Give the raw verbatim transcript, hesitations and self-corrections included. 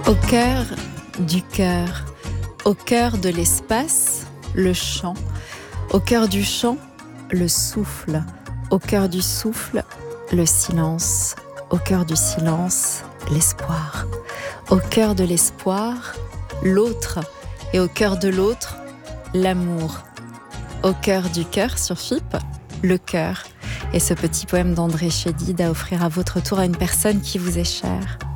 Au cœur du cœur, au cœur de l'espace, le chant. Au cœur du chant, le souffle. Au cœur du souffle, le silence. Au cœur du silence, l'espoir. Au cœur de l'espoir, l'autre. Et au cœur de l'autre, l'amour. Au cœur du cœur sur F I P, le cœur. Et ce petit poème d'André Chédid à offrir à votre tour à une personne qui vous est chère.